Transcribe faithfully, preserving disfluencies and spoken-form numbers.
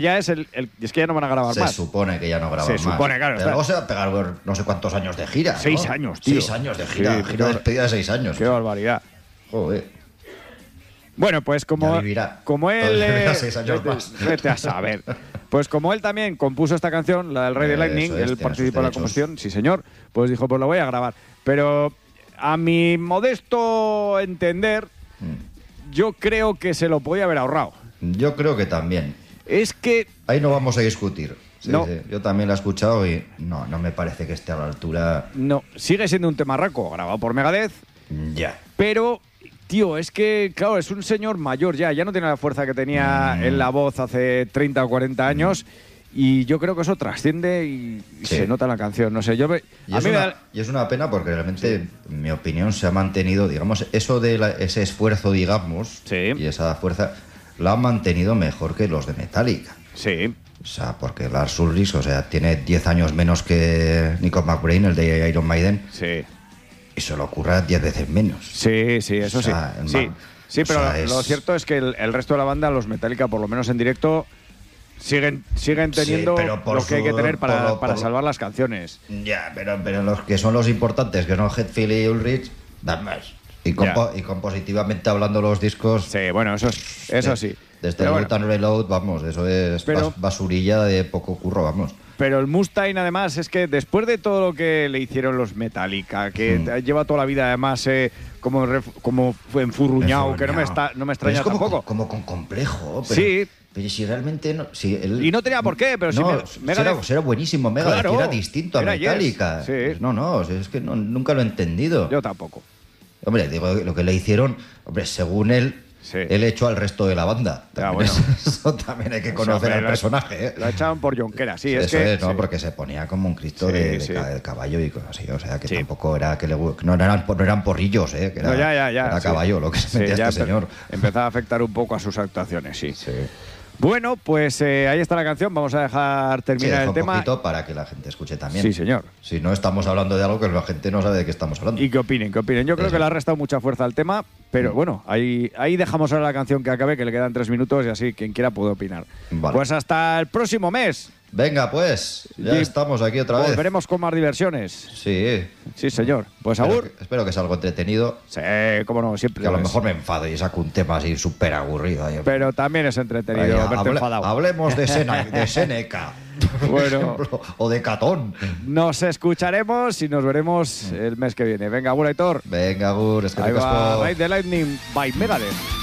Ya es el, el... Es que ya no van a grabar se más. Se supone que ya no graban se más. supone, claro. Pero luego se va a pegar no sé cuántos años de gira. Seis ¿no? años, tío. Seis años de gira. Sí, gira de despedida de seis años. Qué barbaridad. Joder. Bueno, pues como, ya vivirá. como él... Eh, eh, seis años vete, más. vete a saber. Pues como él también compuso esta canción, la del Rey de Lightning, es, él participó en la derechos. composición, sí señor, pues dijo, pues lo voy a grabar. Pero a mi modesto entender, mm. yo creo que se lo podía haber ahorrado. Yo creo que también. Es que... Ahí no vamos a discutir. Sí, no. sí. Yo también la he escuchado y no, no me parece que esté a la altura. No, sigue siendo un tema raco, grabado por Megadeth. Ya. Pero, tío, es que, claro, es un señor mayor ya, ya no tiene la fuerza que tenía mm. en la voz hace treinta o cuarenta años. Mm. Y yo creo que eso trasciende y sí. se nota en la canción. No sé, yo me, y, a es mí una, me da... y es una pena porque realmente, sí. en mi opinión, se ha mantenido, digamos, eso de la, ese esfuerzo, digamos, sí. y esa fuerza, la han mantenido mejor que los de Metallica. Sí. O sea, porque Lars Ulrich, o sea, tiene diez años menos que Nico McBrain, el de Iron Maiden. Sí. Y se lo ocurra diez veces menos. Sí, sí, eso o sea, sí. Sí, sí, pero sea, lo, es... lo cierto es que el, el resto de la banda, los Metallica, por lo menos en directo, siguen, siguen teniendo sí, pero por lo que hay que tener para, lo, para por... salvar las canciones. Ya, pero, pero los que son los importantes, que son Hetfield y Ulrich, dan más. Y, compo y compositivamente hablando los discos... Sí, bueno, eso, eso sí. Desde el Root and Reload, vamos, eso es pero, basurilla de poco curro, vamos. Pero el Mustaine, además, es que después de todo lo que le hicieron los Metallica, que hmm. lleva toda la vida, además, eh, como, ref, como enfurruñado, que no me, está, no me extraña es como, tampoco. Como con complejo, pero, sí. Pero si realmente no... Si él, y no tenía por qué, pero no, si... Me, era, era buenísimo, Megadeth, claro, era distinto a era Metallica. Yes, sí. No, no, es que no, nunca lo he entendido. Yo tampoco. Hombre, digo, lo que le hicieron, hombre, según él, sí. él echó al resto de la banda. Ya, bueno. Eso también hay que conocer o sea, al personaje. ¿eh? Lo echaban por Jonquera, sí. Es Eso que, es, ¿no? Sí. Porque se ponía como un Cristo sí, de, de, sí. de caballo y cosas así. O sea, que sí. tampoco era que le... No eran, no eran porrillos, ¿eh? Que era, no, ya, ya, ya, era sí. caballo lo que se metía sí, este señor. Empezaba a afectar un poco a sus actuaciones, sí. Sí. Bueno, pues eh, ahí está la canción. Vamos a dejar terminar sí, el tema. Un poquito para que la gente escuche también. Sí, señor. Si no estamos hablando de algo que la gente no sabe de qué estamos hablando. Y qué opinen, qué opinen. Yo creo Eso. que le ha restado mucha fuerza al tema, pero mm. bueno, ahí, ahí dejamos ahora la canción que acabe, que le quedan tres minutos y así quien quiera puede opinar. Vale. Pues hasta el próximo mes. Venga, pues, ya y estamos aquí otra vez. Volveremos con más diversiones. Sí. Sí, señor. Pues espero agur. Que, espero que sea algo entretenido. Sí, cómo no, siempre. Que a lo mejor me enfado y saco un tema así súper aburrido. Pero también es entretenido verte hable, enfadado. Hablemos de, Sena, de Seneca. Bueno. Ejemplo, o de Catón. Nos escucharemos y nos veremos el mes que viene. Venga, agur, Aitor. Venga, agur. Es que Ahí va, Ride the Lightning by Megadeth.